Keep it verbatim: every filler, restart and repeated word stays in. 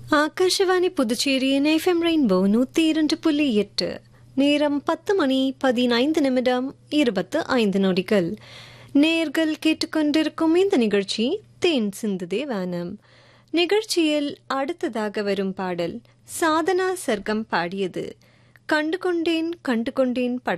ஆகாஷவாணி புதுச்சேரியின் FM rainbow நூத்தி இரண்டு புள்ளி எட்டு. நேரம் பத்து மணி பதினைந்து நிமிடம் இருபத்து ஐந்து நொடிகள். நேர்கள் கேட்டுக்கொண்டிருக்கும் இந்த நிகழ்ச்சி தேன் சிந்துதே வானம். நிகழ்ச்சியில் அடுத்ததாக வரும் பாடல் சாதனா சர்க்கம் பாடியது. கண்டுகொண்டேன் கண்டுகொண்டேன் பட